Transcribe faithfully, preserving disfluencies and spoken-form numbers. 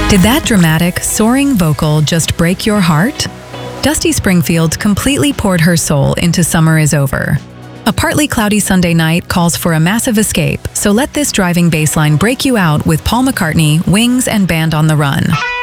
Did that dramatic, soaring vocal just break your heart? Dusty Springfield completely poured her soul into Summer Is Over. A partly cloudy Sunday night calls for a massive escape, so let this driving bass line break you out with Paul McCartney, Wings, and Band on the Run.